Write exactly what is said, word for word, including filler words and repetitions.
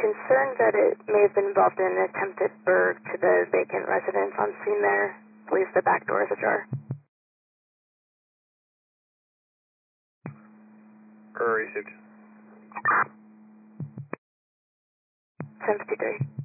concerned that it may have been involved in an attempted burg to the vacant residence on scene there. I believe the back door is ajar. Received. ten fifty-three.